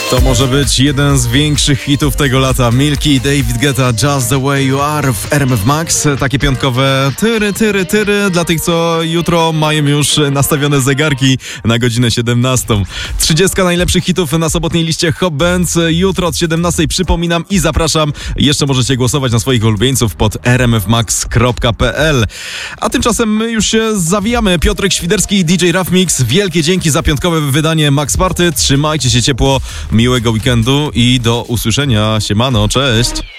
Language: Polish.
To może być jeden z większych hitów tego lata. Milky, David Guetta, Just the Way You Are w RMF Max. Takie piątkowe tyry dla tych, co jutro mają już nastawione zegarki na godzinę 17. 30 najlepszych hitów na sobotniej liście Hot Bands. Jutro od 17 przypominam i zapraszam. Jeszcze możecie głosować na swoich ulubieńców pod rmfmax.pl. A tymczasem my już się zawijamy. Piotrek Świderski i DJ Rough Mix. Wielkie dzięki za piątkowe wydanie Max Party. Trzymajcie się ciepło. Miłego weekendu i do usłyszenia. Siemano, cześć!